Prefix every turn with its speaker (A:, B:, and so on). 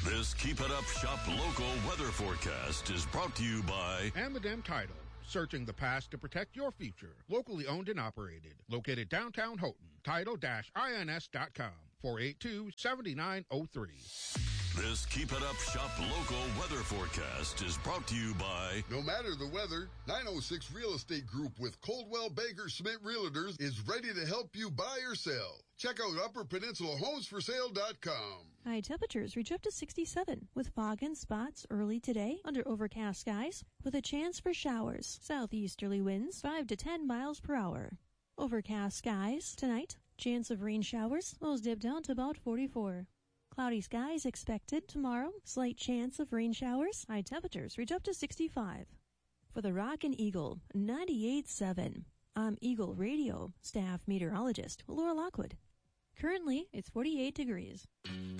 A: This Keep It Up Shop local weather forecast is brought to you by
B: Amadam Title. Searching the past to protect your future. Locally owned and operated. Located downtown Houghton. Title-ins.com. 482-7903.
A: This Keep It Up Shop local weather forecast is brought to you by...
C: No matter the weather, 906 Real Estate Group with Coldwell Banker Schmidt Realtors is ready to help you buy or sell. Check out UpperPeninsulaHomesForSale.com.
D: High temperatures reach up to 67 with fog and spots early today under overcast skies with a chance for showers. Southeasterly winds 5 to 10 miles per hour. Overcast skies tonight. Chance of rain showers. Lows dip down to about 44. Cloudy skies expected tomorrow. Slight chance of rain showers. High temperatures reach up to 65. For the Rockin' Eagle 98.7. I'm Eagle Radio staff meteorologist Laura Lockwood. Currently, it's 48 degrees.